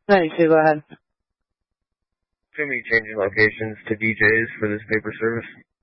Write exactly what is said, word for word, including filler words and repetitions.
ninety-two, go ahead. Should be changing locations to D Js for this paper service.